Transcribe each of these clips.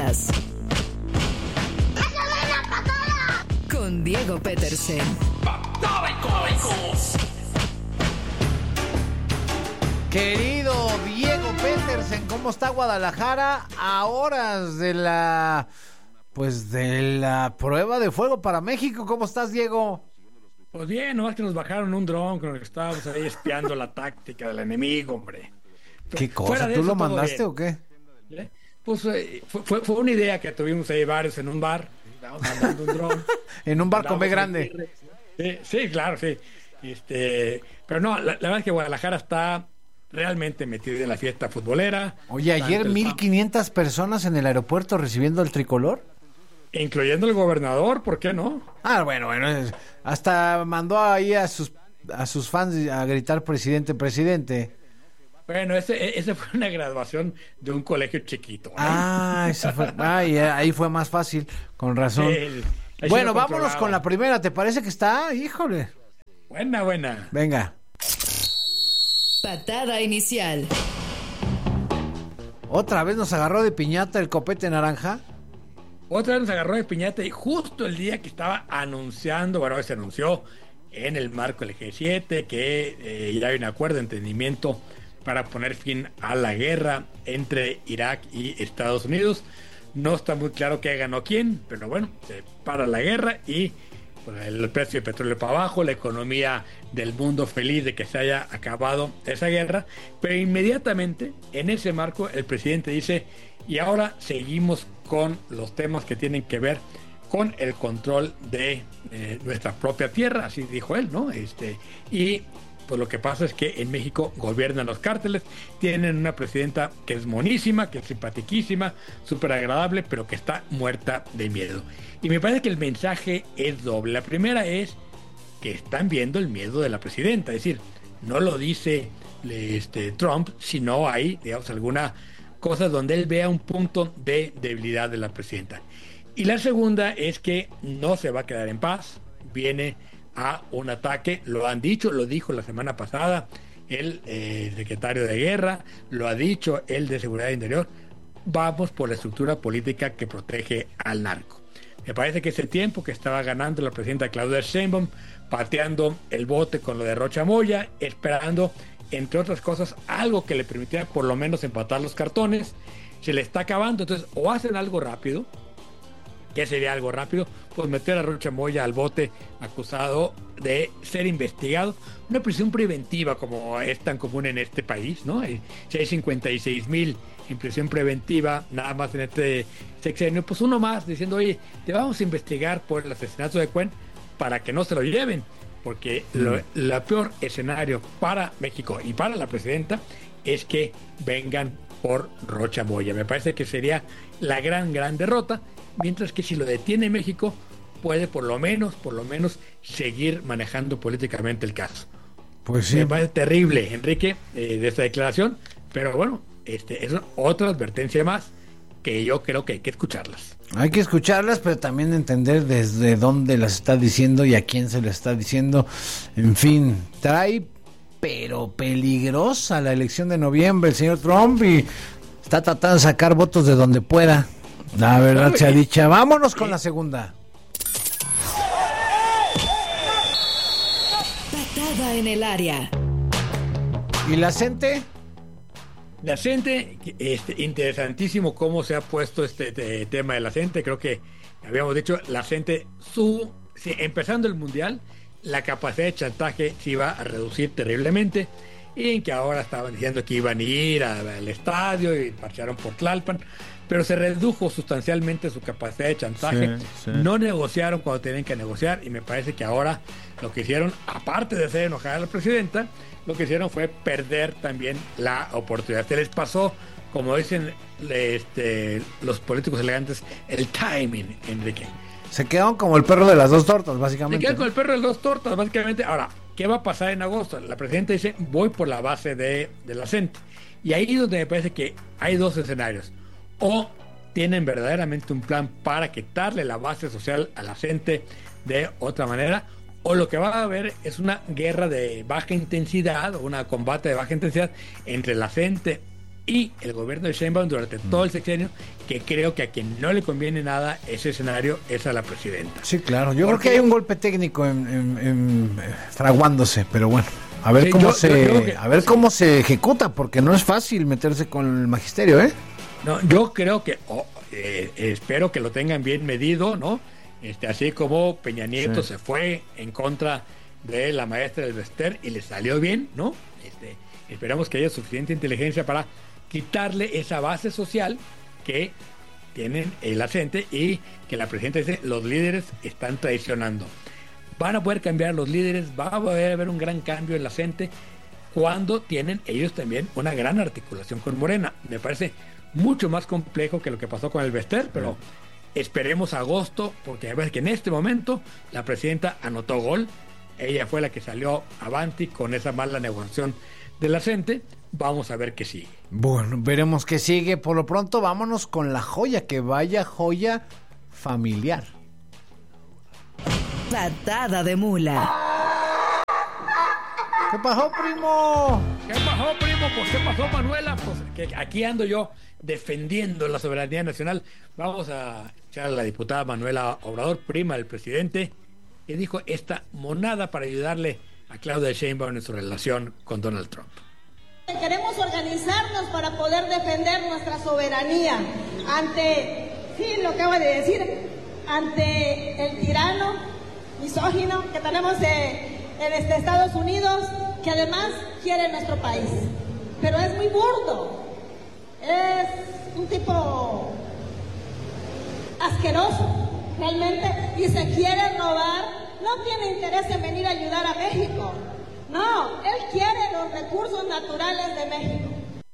Noticias. Con Diego Petersen. Querido Diego Petersen, ¿cómo está Guadalajara a horas de la prueba de fuego para México? ¿Cómo estás, Diego? Pues bien, nomás que nos bajaron un dron con el que estábamos ahí espiando la táctica del enemigo, hombre. ¿Qué cosa? ¿Tú lo mandaste o qué? Pues fue una idea que tuvimos ahí varios en un bar. Estábamos mandando un dron. En un bar con B grande. Sí, claro, sí. Pero no, la verdad es que Guadalajara está realmente metido en la fiesta futbolera. Oye, ayer 1,500 personas en el aeropuerto recibiendo el tricolor. Incluyendo el gobernador, ¿por qué no? Bueno, hasta mandó ahí a sus fans a gritar presidente, presidente. Bueno, ese fue una graduación de un colegio chiquito, ¿eh? Eso fue. Ahí fue más fácil, con razón. Bueno, vámonos con la primera. ¿Te parece que está? Híjole. Buena. Venga. Patada inicial. ¿Otra vez nos agarró de piñata el copete naranja? Otra vez nos agarró de piñata y justo el día que estaba anunciando, se anunció en el marco del G7 que ya hay un acuerdo de entendimiento para poner fin a la guerra entre Irak y Estados Unidos. No está muy claro qué ganó quién, pero bueno, se para la guerra y pues, el precio del petróleo para abajo, la economía del mundo feliz de que se haya acabado esa guerra, pero inmediatamente en ese marco el presidente dice: y ahora seguimos con los temas que tienen que ver con el control de nuestra propia tierra, así dijo él, ¿no? Y pues lo que pasa es que en México gobiernan los cárteles, tienen una presidenta que es monísima, que es simpatiquísima, súper agradable, pero que está muerta de miedo. Y me parece que el mensaje es doble. La primera es que están viendo el miedo de la presidenta, es decir, no lo dice Trump, sino hay, digamos, alguna cosa donde él vea un punto de debilidad de la presidenta. Y la segunda es que no se va a quedar en paz, viene a un ataque, lo han dicho, lo dijo la semana pasada el secretario de Guerra, lo ha dicho el de Seguridad Interior: vamos por la estructura política que protege al narco. Me parece que ese tiempo que estaba ganando la presidenta Claudia Sheinbaum, pateando el bote con lo de Rocha Moya, esperando, entre otras cosas, algo que le permitiera por lo menos empatar los cartones, se le está acabando. Entonces, o hacen algo rápido. ¿Qué sería algo rápido? Pues meter a Rocha Moya al bote acusado de ser investigado. Una prisión preventiva, como es tan común en este país, ¿no? Si hay 56,000 en prisión preventiva, nada más en este sexenio, pues uno más diciendo: oye, te vamos a investigar por el asesinato de Cuen para que no se lo lleven. Porque el peor escenario para México y para la presidenta es que vengan por Rocha Moya. Me parece que sería la gran derrota. Mientras que si lo detiene México, puede por lo menos seguir manejando políticamente el caso. Pues sí. Me parece terrible, Enrique, de esta declaración, pero bueno, es otra advertencia más que yo creo que hay que escucharlas. Hay que escucharlas, pero también entender desde dónde las está diciendo y a quién se las está diciendo. En fin, trae pero peligrosa la elección de noviembre el señor Trump y está tratando de sacar votos de donde pueda. La verdad sea dicha. Vámonos con la segunda. Patada en el área. ¿Y la gente? La gente, interesantísimo cómo se ha puesto este tema de la gente. Creo que habíamos dicho, la gente, empezando el mundial, la capacidad de chantaje se iba a reducir terriblemente, y en que ahora estaban diciendo que iban a ir al estadio y marcharon por Tlalpan, pero se redujo sustancialmente su capacidad de chantaje. Sí. No negociaron cuando tenían que negociar, y me parece que ahora lo que hicieron, aparte de hacer enojar a la presidenta, lo que hicieron fue perder también la oportunidad. Se les pasó, como dicen los políticos elegantes, el timing, Enrique. Se quedaron como el perro de las dos tortas, básicamente. Se quedaron con el perro de las dos tortas, básicamente. Ahora, ¿qué va a pasar en agosto? La presidenta dice: voy por la base de la CENTE. Y ahí es donde me parece que hay dos escenarios. O tienen verdaderamente un plan para quitarle la base social a la CENTE de otra manera, o lo que va a haber es una guerra de baja intensidad, o un combate de baja intensidad entre la CENTE y el gobierno de Sheinbaum durante todo el sexenio, que creo que a quien no le conviene nada ese escenario es a la presidenta. Sí, claro. Yo creo que hay un golpe técnico fraguándose, pero bueno, a ver cómo se ejecuta, porque no es fácil meterse con el magisterio, ¿eh? No, yo creo que espero que lo tengan bien medido, ¿no? Así como Peña Nieto se fue en contra de la maestra del Bester y le salió bien, ¿no? Esperamos que haya suficiente inteligencia para quitarle esa base social que tienen la gente y que la presidenta dice los líderes están traicionando. Van a poder cambiar los líderes, va a haber un gran cambio en la gente cuando tienen ellos también una gran articulación con Morena. Me parece mucho más complejo que lo que pasó con el Bester, pero esperemos agosto, porque me parece que en este momento la presidenta anotó gol. Ella fue la que salió avanti con esa mala negociación de la gente. Vamos a ver qué sigue. Bueno, veremos qué sigue. Por lo pronto, vámonos con la joya, que vaya joya familiar. Patada de mula. ¿Qué pasó, primo? ¿Qué pasó, primo? Pues, ¿qué pasó, Manuela? Pues que aquí ando yo defendiendo la soberanía nacional. Vamos a echar a la diputada Manuela Obrador, prima del presidente, que dijo esta monada para ayudarle a Claudia Sheinbaum en su relación con Donald Trump. Queremos organizarnos para poder defender nuestra soberanía ante, sí, lo acaba de decir, ante el tirano misógino que tenemos en Estados Unidos, que además quiere nuestro país. Pero es muy burdo, es un tipo asqueroso, realmente, y se quiere robar, no tiene interés en venir a ayudar a México. No, él quiere los recursos naturales de México.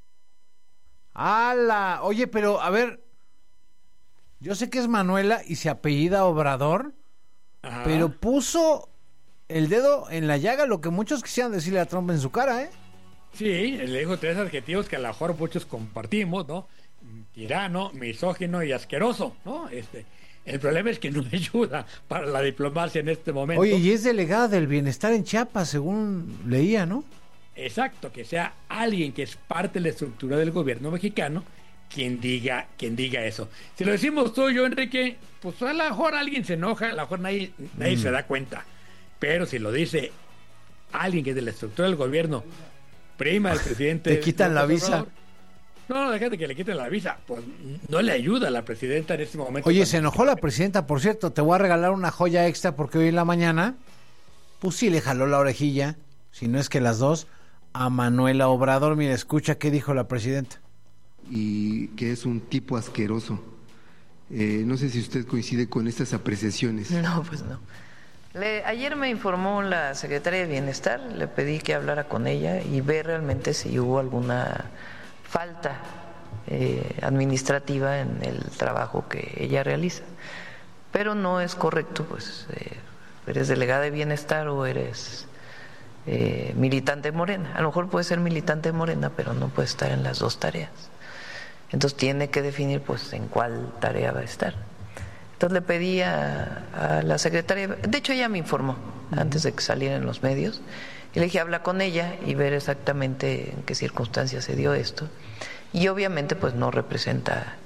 ¡Hala! Oye, pero a ver, yo sé que es Manuela y se apellida Obrador, pero puso el dedo en la llaga, lo que muchos quisieran decirle a Trump en su cara, ¿eh? Sí, le dijo 3 adjetivos que a lo mejor muchos compartimos, ¿no? Tirano, misógino y asqueroso, ¿no? El problema es que no ayuda para la diplomacia en este momento. Oye, y es delegada del bienestar en Chiapas, según leía, ¿no? Exacto, que sea alguien que es parte de la estructura del gobierno mexicano quien diga eso. Si lo decimos tú y yo, Enrique, pues a lo mejor alguien se enoja, a lo mejor nadie se da cuenta. Pero si lo dice alguien que es de la estructura del gobierno, prima del presidente... ¿Te quitan la visa? No, déjate que le quiten la visa. Pues no le ayuda a la presidenta en este momento. Oye, se enojó la presidenta, por cierto. Te voy a regalar una joya extra porque hoy en la mañana, pues sí le jaló la orejilla, si no es que las dos, a Manuela Obrador. Mira, escucha qué dijo la presidenta. Y que es un tipo asqueroso. No sé si usted coincide con estas apreciaciones. No, pues no. Ayer me informó la secretaria de Bienestar, le pedí que hablara con ella y ver realmente si hubo alguna falta administrativa en el trabajo que ella realiza. Pero no es correcto, pues eres delegada de Bienestar o eres militante de Morena. A lo mejor puede ser militante de Morena, pero no puede estar en las dos tareas. Entonces tiene que definir pues en cuál tarea va a estar. Entonces le pedí a la secretaria, de hecho ella me informó antes de que saliera en los medios, y le dije habla con ella y ver exactamente en qué circunstancias se dio esto. Y obviamente pues no representa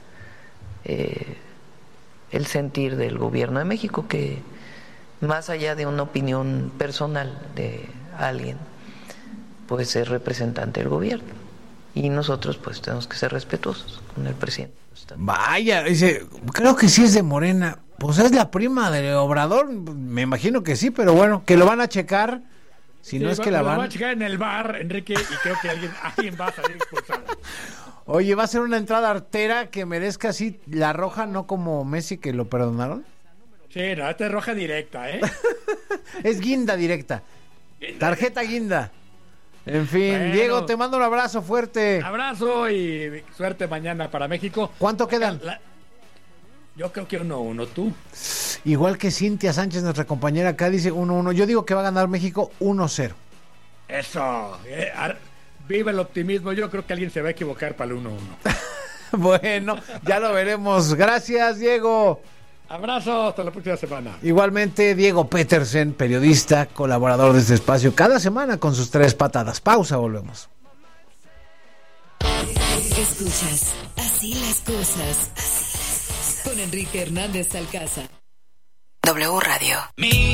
el sentir del gobierno de México, que más allá de una opinión personal de alguien, pues es representante del gobierno. Y nosotros pues tenemos que ser respetuosos con el presidente. Vaya, dice, creo que sí es de Morena. Pues es la prima de Obrador, me imagino que sí, pero bueno, que lo van a checar. Si no es que la van a checar en el bar, Enrique, y creo que alguien va a salir expulsado. Oye, ¿va a ser una entrada artera que merezca así la roja, no como Messi que lo perdonaron? Sí, no, esta es roja directa, ¿eh? Es guinda directa. Tarjeta guinda. En fin, bueno, Diego, te mando un abrazo fuerte. Abrazo y suerte mañana para México. ¿Cuánto quedan? Yo creo que 1-1, ¿tú? Igual que Cintia Sánchez, nuestra compañera acá, dice 1-1. Yo digo que va a ganar México 1-0. Eso. Viva el optimismo. Yo creo que alguien se va a equivocar para el 1-1. Bueno, ya lo veremos. Gracias, Diego. Abrazo, hasta la próxima semana. Igualmente, Diego Petersen, periodista, colaborador de este espacio, cada semana con sus 3 patadas. Pausa, volvemos. Escuchas Así las cosas. Con Enrique Hernández Alcázar. W Radio.